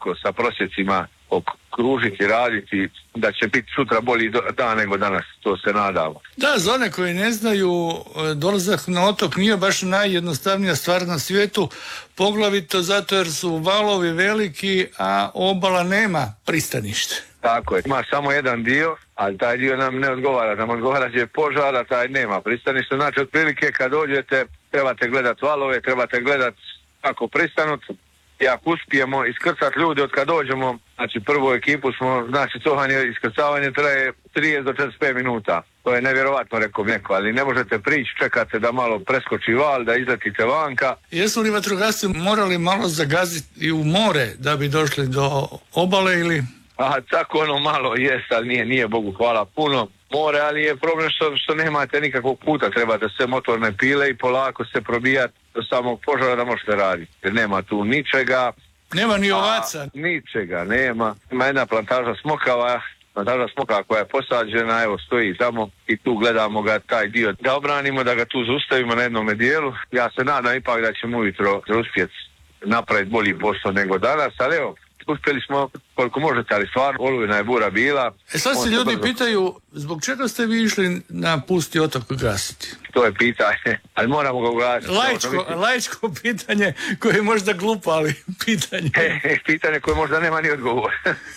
ovako sa prosjecima okružiti, raditi, da će biti sutra bolji dan nego danas, to se nadamo. Da, za one koji ne znaju, dolazak na otok nije baš najjednostavnija stvar na svijetu, poglavito zato jer su valovi veliki, a obala nema pristanište. Tako je, ima samo jedan dio, ali taj dio nam ne odgovara, nam odgovara će požara, taj nema pristanište, znači otprilike kad dođete trebate gledati valove, trebate gledati kako pristanut. I ako uspijemo iskrcati ljude od kad dođemo, znači prvu ekipu smo, znači iskrcavanje traje 30 do 45 minuta. To je nevjerovatno, rekao neko, ali ne možete prići, čekate da malo preskoči val, da izletite vanka. Jesu li vatrogasci morali malo zagaziti i u more da bi došli do obale ili? Tako ono malo jest, ali nije Bogu hvala puno more, ali je problem što nemate nikakvog puta, trebate sve motorne pile i polako se probijati do samog požara da možete raditi. Jer nema tu ničega. Nema ni ovaca. Ničega nema. Ima jedna plantaža smokava koja je posađena, evo stoji tamo i tu gledamo ga taj dio da obranimo, da ga tu zaustavimo na jednome dijelu. Ja se nadam ipak da ćemo ujutro uspjeti napraviti bolji posao nego danas, ali evo, uspjeli smo koliko možete, ali stvarno olujna je bura bila. Sad se ljudi pitaju, zbog čega ste vi išli na pusti otok gasiti? To je pitanje, ali moramo ga ugasiti. Laičko pitanje koje je možda glupo, ali pitanje. Pitanje koje možda nema ni odgovor.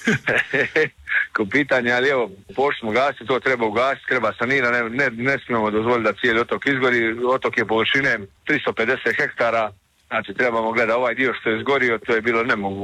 Ko pitanje, ali evo, pošli smo gasiti, to treba ugasiti, treba sanirati, ne smijemo dozvoliti da cijeli otok izgori. Otok je površine 350 hektara. Znači trebamo gledati ovaj dio što je izgorio, to je bilo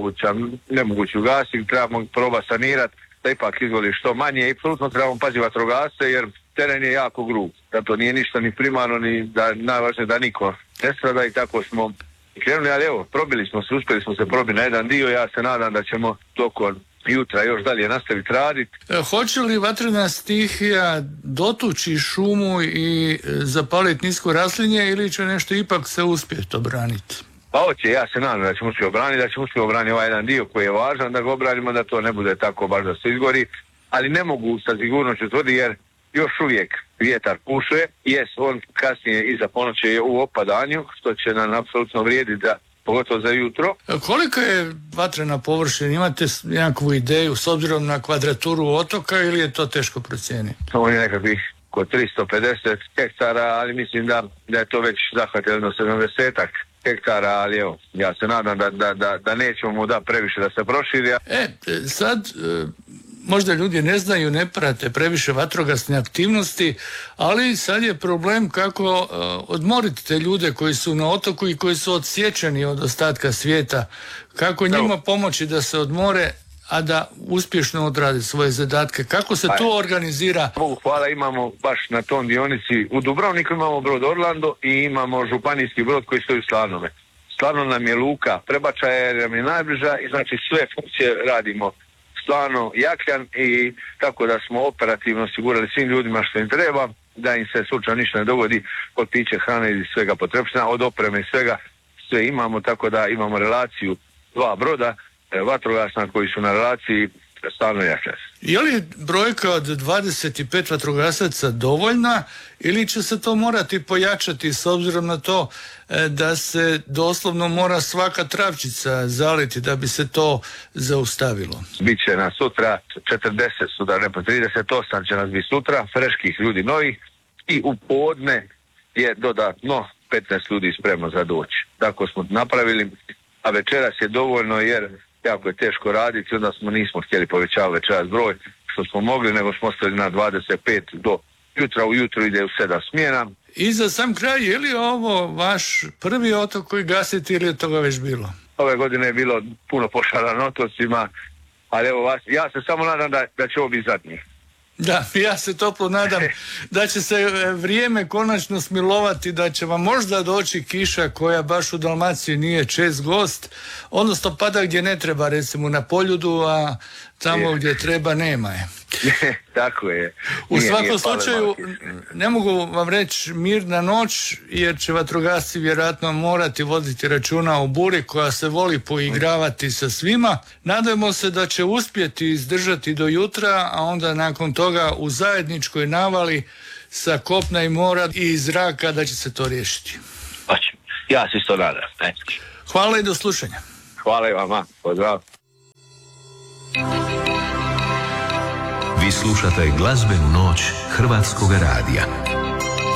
nemoguće ugasiti, trebamo probati sanirati, da ipak izgori što manje i apsolutno trebamo paziti vatrogasce jer teren je jako grub. Zato nije ništa ni primarno, ni najvažnije da niko ne strada i tako smo krenuli, ali evo, uspjeli smo se probiti na jedan dio, ja se nadam da ćemo tokom jutra još dalje nastaviti raditi. Hoće li vatrena stihija dotući šumu i zapaliti nisko raslinje ili će nešto ipak se uspjeti obraniti? Pa hoće, ja se nadam da ćemo uspjeti obraniti, ovaj jedan dio koji je važan, da ga obranimo, da to ne bude tako baš da se izgori, ali ne mogu sa sigurnošću tvrditi jer još uvijek vjetar puše, on kasnije iza ponoći je u opadanju, što će nam apsolutno vrijediti da pogotovo za jutro. Koliko je vatrena površina? Imate nekakvu ideju s obzirom na kvadraturu otoka ili je to teško procijeniti? To je nekakvih oko 350 hektara, ali mislim da je to već zahvatilo 70 hektara, ali evo, ja se nadam da nećemo mu da previše da se proširi. Sad možda ljudi ne znaju, ne prate previše vatrogasne aktivnosti, ali sad je problem kako odmoriti te ljude koji su na otoku i koji su odsječeni od ostatka svijeta. Kako njima pomoći da se odmore, a da uspješno odrade svoje zadatke. Kako se to organizira? Bogu hvala, imamo baš na tom dionici u Dubrovniku imamo brod Orlando i imamo županijski brod koji stoji u Slavnome. Slavno nam je luka prebačaja, nam je najbliža i znači sve funkcije radimo stvarno Jakljan i tako da smo operativno osigurali svim ljudima što im treba, da im se slučajno ništa ne dogodi od piće, hrane i svega potrebština, od opreme i svega, sve imamo, tako da imamo relaciju 2 broda vatrogasna koji su na relaciji stalno Jakljan. Je li brojka od 25 vatrogasaca dovoljna ili će se to morati pojačati s obzirom na to da se doslovno mora svaka travčica zaliti da bi se to zaustavilo? Biće nas sutra 40 sutra, ne pa 38 će nas biti sutra, freških ljudi novih i u podne je dodatno 15 ljudi spremno za doći. Tako smo napravili, a večeras je dovoljno jer jako je teško raditi, onda nismo htjeli povećavati večeras broj što smo mogli, nego smo ostali na 25 do jutra, ujutro ide u 7 smjena. I za sam kraj, je li ovo vaš prvi otok koji gasite ili je toga već bilo? Ove godine je bilo puno požara na otocima, ali evo ja se samo nadam da će ovo biti zadnji. Da, ja se toplo nadam da će se vrijeme konačno smilovati, da će vam možda doći kiša koja baš u Dalmaciji nije čest gost, odnosno pada gdje ne treba, recimo na Poljudu, a tamo gdje treba nema je. Tako je. U svakom slučaju ne mogu vam reći mirna noć jer će vatrogasci vjerojatno morati voditi računa o buri koja se voli poigravati sa svima. Nadajmo se da će uspjeti izdržati do jutra, a onda nakon toga u zajedničkoj navali sa kopna i mora i iz zraka da će se to riješiti. Ja se isto nadam. Hvala i do slušanja. Hvala i vama. Pozdrav. slušate glazbenu noć Hrvatskog radija.